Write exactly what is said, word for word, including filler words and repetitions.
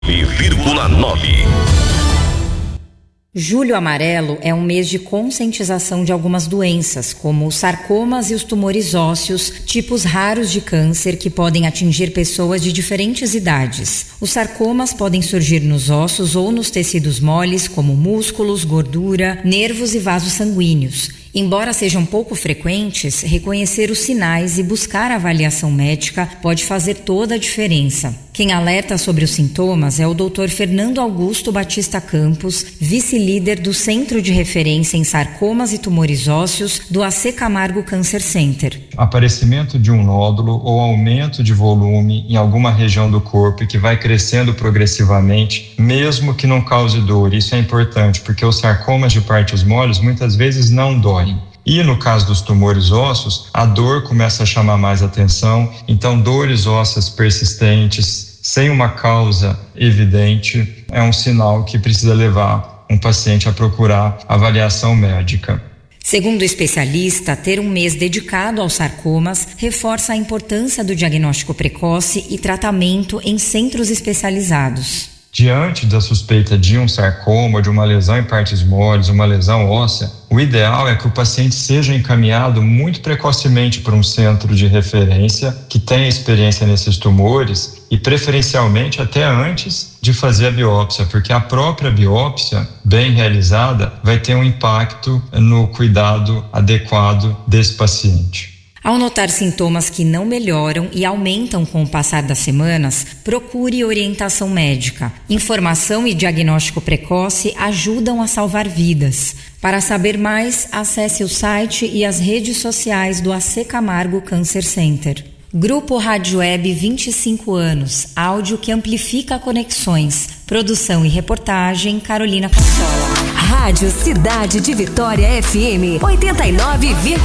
vírgula nove. Julho Amarelo é um mês de conscientização de algumas doenças, como os sarcomas e os tumores ósseos, tipos raros de câncer que podem atingir pessoas de diferentes idades. Os sarcomas podem surgir nos ossos ou nos tecidos moles, como músculos, gordura, nervos e vasos sanguíneos. Embora sejam pouco frequentes, reconhecer os sinais e buscar avaliação médica pode fazer toda a diferença. Quem alerta sobre os sintomas é o doutor Fernando Augusto Batista Campos, vice-líder do Centro de Referência em Sarcomas e Tumores Ósseos do A C Camargo Cancer Center. Aparecimento de um nódulo ou aumento de volume em alguma região do corpo que vai crescendo progressivamente, mesmo que não cause dor. Isso é importante, porque os sarcomas de partes moles muitas vezes não doem. E no caso dos tumores ósseos, a dor começa a chamar mais atenção, então dores ósseas persistentes, sem uma causa evidente, é um sinal que precisa levar um paciente a procurar avaliação médica. Segundo o especialista, ter um mês dedicado aos sarcomas reforça a importância do diagnóstico precoce e tratamento em centros especializados. Diante da suspeita de um sarcoma, de uma lesão em partes moles, uma lesão óssea, o ideal é que o paciente seja encaminhado muito precocemente para um centro de referência que tenha experiência nesses tumores e preferencialmente até antes de fazer a biópsia, porque a própria biópsia, bem realizada, vai ter um impacto no cuidado adequado desse paciente. Ao notar sintomas que não melhoram e aumentam com o passar das semanas, procure orientação médica. Informação e diagnóstico precoce ajudam a salvar vidas. Para saber mais, acesse o site e as redes sociais do A C Camargo Cancer Center. Grupo Rádio Web vinte e cinco anos, áudio que amplifica conexões. Produção e reportagem, Carolina Cassola. Rádio Cidade de Vitória F M oitenta e nove vírgula